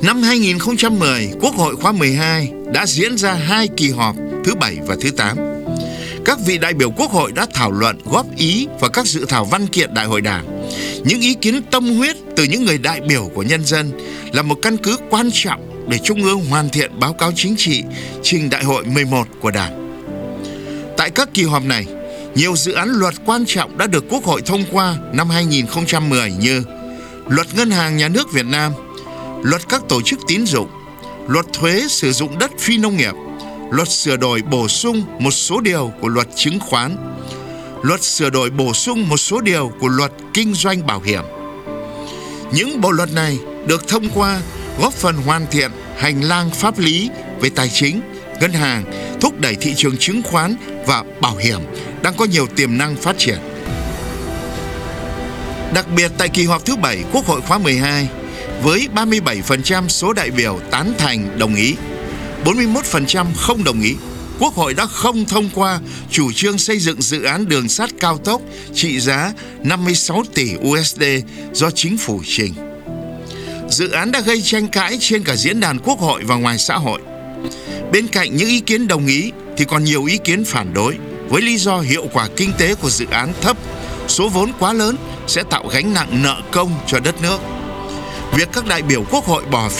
Năm 2010, Quốc hội khóa 12 đã diễn ra 2 kỳ họp thứ 7 và thứ 8. Các vị đại biểu Quốc hội đã thảo luận, góp ý vào các dự thảo văn kiện Đại hội Đảng. Những ý kiến tâm huyết từ những người đại biểu của nhân dân là một căn cứ quan trọng để Trung ương hoàn thiện báo cáo chính trị trình Đại hội 11 của Đảng. Tại các kỳ họp này, nhiều dự án luật quan trọng đã được Quốc hội thông qua năm 2010 như Luật Ngân hàng Nhà nước Việt Nam, Luật các tổ chức tín dụng, Luật thuế sử dụng đất phi nông nghiệp, Luật sửa đổi bổ sung một số điều của Luật chứng khoán, Luật sửa đổi bổ sung một số điều của Luật kinh doanh bảo hiểm. Những bộ luật này được thông qua góp phần hoàn thiện hành lang pháp lý về tài chính, ngân hàng, thúc đẩy thị trường chứng khoán và bảo hiểm đang có nhiều tiềm năng phát triển. Đặc biệt tại kỳ họp thứ 7 Quốc hội khóa 12, với 37% số đại biểu tán thành đồng ý, 41% không đồng ý, Quốc hội đã không thông qua chủ trương xây dựng dự án đường sắt cao tốc trị giá 56 tỷ USD do chính phủ trình. Dự án đã gây tranh cãi trên cả diễn đàn Quốc hội và ngoài xã hội. Bên cạnh những ý kiến đồng ý thì còn nhiều ý kiến phản đối với lý do hiệu quả kinh tế của dự án thấp, số vốn quá lớn sẽ tạo gánh nặng nợ công cho đất nước. Việc các đại biểu Quốc hội bỏ phiếu